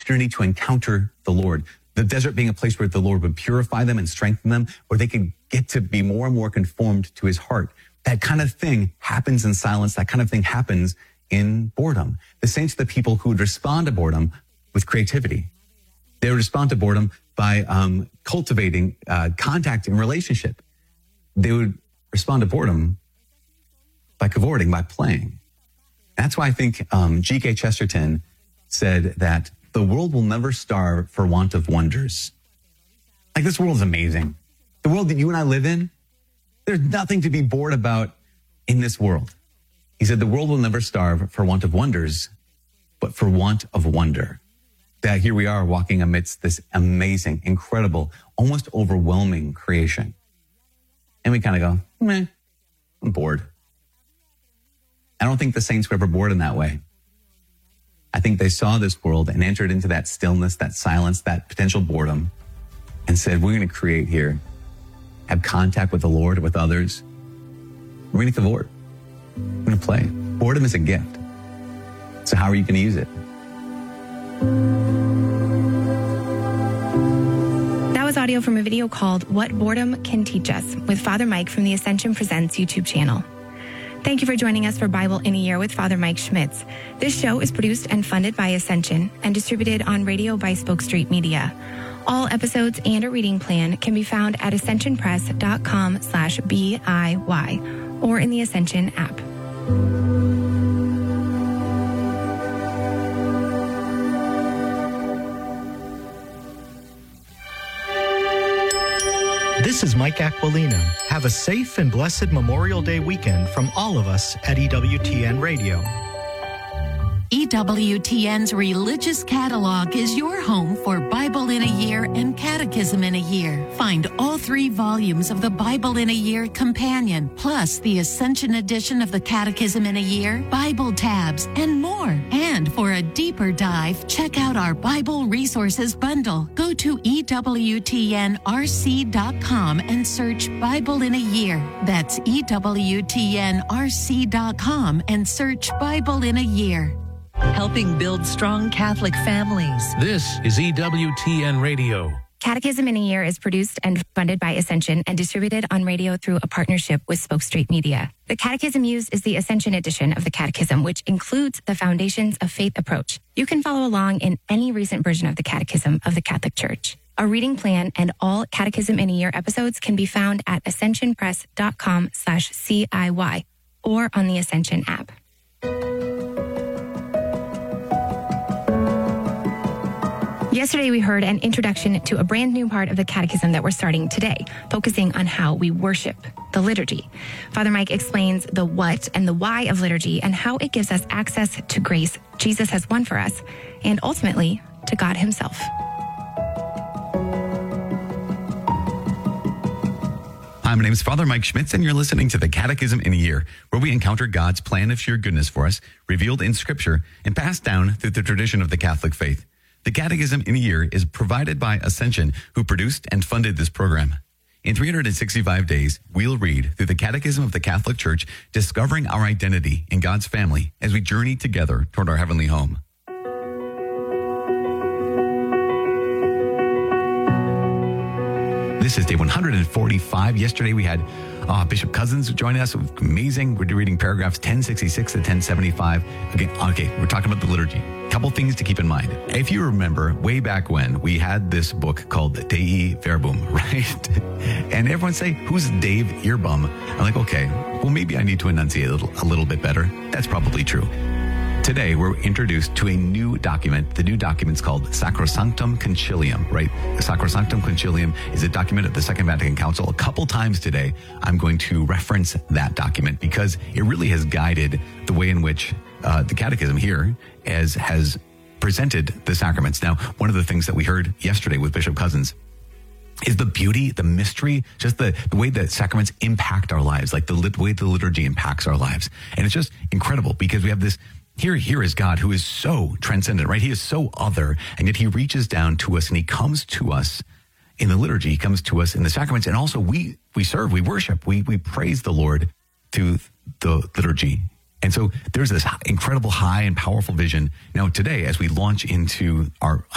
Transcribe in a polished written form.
opportunity to encounter the Lord. The desert being a place where the Lord would purify them and strengthen them, where they could get to be more and more conformed to his heart. That kind of thing happens in silence. That kind of thing happens in boredom. The saints are the people who would respond to boredom with creativity. They would respond to boredom by cultivating contact and relationship. They would respond to boredom by cavorting, by playing. That's why I think G.K. Chesterton said that the world will never starve for want of wonders. Like, this world is amazing. The world that you and I live in, there's nothing to be bored about in this world. He said the world will never starve for want of wonders, but for want of wonder. That here we are walking amidst this amazing, incredible, almost overwhelming creation. And we kind of go, meh, I'm bored. I don't think the saints were ever bored in that way. I think they saw this world and entered into that stillness, that silence, that potential boredom, and said, we're going to create here, have contact with the Lord, with others. We're going to cavort. We're going to play. Boredom is a gift. So how are you going to use it? That was audio from a video called What Boredom Can Teach Us with Father Mike from the Ascension Presents YouTube channel. Thank you for joining us for Bible in a Year with Father Mike Schmitz. This show is produced and funded by Ascension and distributed on radio by Spoke Street Media. All episodes and a reading plan can be found at ascensionpress.com/BIY or in the Ascension app. This is Mike Aquilino. Have a safe and blessed Memorial Day weekend from all of us at EWTN Radio. EWTN's Religious Catalog is your home for Bible in a Year and Catechism in a Year. Find all 3 volumes of the Bible in a Year Companion, plus the Ascension edition of the Catechism in a Year, Bible tabs, and more. And for a deeper dive, check out our Bible Resources Bundle. Go to EWTNRC.com and search Bible in a Year. That's EWTNRC.com and search Bible in a Year. Helping build strong Catholic families. This is EWTN Radio. Catechism in a Year is produced and funded by Ascension and distributed on radio through a partnership with Spoke Street Media. The catechism used is the Ascension edition of the Catechism, which includes the Foundations of Faith approach. You can follow along in any recent version of the Catechism of the Catholic Church. A reading plan and all Catechism in a Year episodes can be found at ascensionpress.com/CIY or on the Ascension app. Yesterday, we heard an introduction to a brand new part of the Catechism that we're starting today, focusing on how we worship, the liturgy. Father Mike explains the what and the why of liturgy and how it gives us access to grace Jesus has won for us, and ultimately to God himself. Hi, my name is Father Mike Schmitz, and you're listening to the Catechism in a Year, where we encounter God's plan of sheer goodness for us, revealed in Scripture and passed down through the tradition of the Catholic faith. The Catechism in a Year is provided by Ascension, who produced and funded this program. In 365 days, we'll read through the Catechism of the Catholic Church, discovering our identity in God's family as we journey together toward our heavenly home. This is day 145. Yesterday we had Bishop Cousins joining us. Amazing. We're reading paragraphs 1066 to 1075. Okay, we're talking about the liturgy. Couple things to keep in mind. If you remember, way back when, we had this book called Dei Verbum, right? And everyone say, who's Dave Earbum? I'm like, okay, well, maybe I need to enunciate a little bit better. That's probably true. Today, we're introduced to a new document. The new document's called Sacrosanctum Concilium, right? The Sacrosanctum Concilium is a document of the Second Vatican Council. A couple times today, I'm going to reference that document because it really has guided the way in which the Catechism here has presented the sacraments. Now, one of the things that we heard yesterday with Bishop Cousins is the beauty, the mystery, just the way that sacraments impact our lives, like the way the liturgy impacts our lives. And it's just incredible because we have this. Here is God who is so transcendent, right? He is so other, and yet he reaches down to us and he comes to us in the liturgy. He comes to us in the sacraments. And also we serve, we worship, we praise the Lord through the liturgy. And so there's this incredible high and powerful vision. Now today, as we launch into our